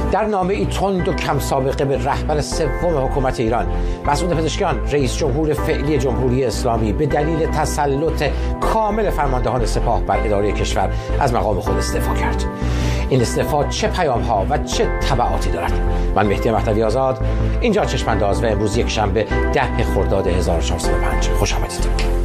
در نامه‌ای تند و کم سابقه به رهبر سوم حکومت ایران مسعود پزشکیان رئیس جمهور فعلی جمهوری اسلامی به دلیل تسلط کامل فرماندهان سپاه بر اداره کشور از مقام خود استعفا کرد. این استعفا چه پیام‌ها و چه تبعاتی دارد؟ من مهدی مهدوی آزاد، اینجا چشم‌انداز و امروز یک شنبه 10 خرداد 1405. خوش آمدید.